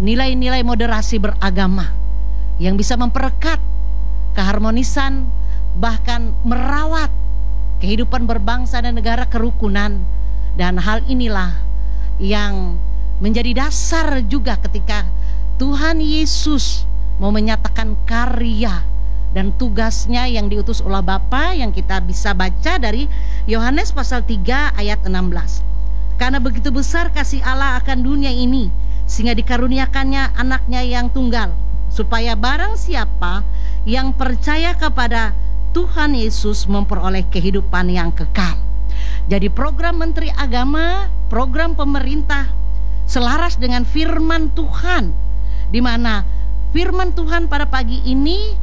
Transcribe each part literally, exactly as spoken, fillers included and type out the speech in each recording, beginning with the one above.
nilai-nilai moderasi beragama yang bisa memperekat keharmonisan, bahkan merawat kehidupan berbangsa dan negara kerukunan. Dan hal inilah yang menjadi dasar juga ketika Tuhan Yesus mau menyatakan karya dan tugasnya yang diutus oleh Bapa, yang kita bisa baca dari Yohanes pasal tiga ayat enam belas. Karena begitu besar kasih Allah akan dunia ini, sehingga dikaruniakannya anaknya yang tunggal, supaya barang siapa yang percaya kepada Tuhan Yesus memperoleh kehidupan yang kekal. Jadi program Menteri Agama, program pemerintah selaras dengan firman Tuhan, di mana firman Tuhan pada pagi ini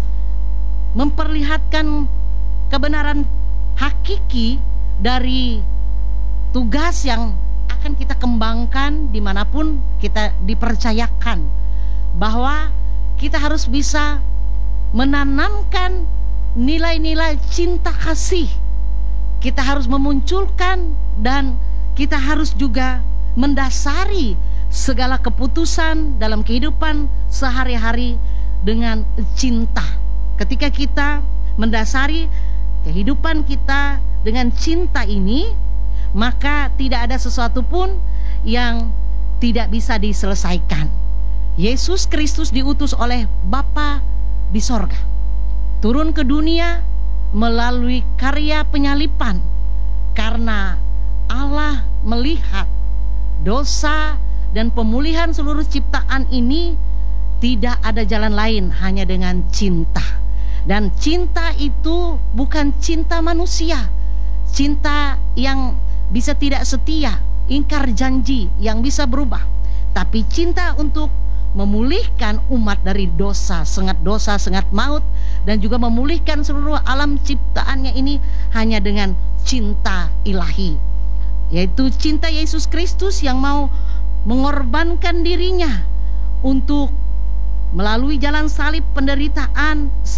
memperlihatkan kebenaran hakiki dari tugas yang akan kita kembangkan dimanapun kita dipercayakan, bahwa kita harus bisa menanamkan nilai-nilai cinta kasih. Kita harus memunculkan dan kita harus juga mendasari segala keputusan dalam kehidupan sehari-hari dengan cinta. Ketika kita mendasari kehidupan kita dengan cinta ini, maka tidak ada sesuatu pun yang tidak bisa diselesaikan. Yesus Kristus diutus oleh Bapa di sorga, turun ke dunia melalui karya penyalipan, karena Allah melihat dosa dan pemulihan seluruh ciptaan ini tidak ada jalan lain hanya dengan cinta. Dan cinta itu bukan cinta manusia, cinta yang bisa tidak setia, ingkar janji, yang bisa berubah, tapi cinta untuk memulihkan umat dari dosa, sengat dosa, sengat maut, dan juga memulihkan seluruh alam ciptaannya ini hanya dengan cinta ilahi, yaitu cinta Yesus Kristus yang mau mengorbankan dirinya untuk melalui jalan salib penderitaan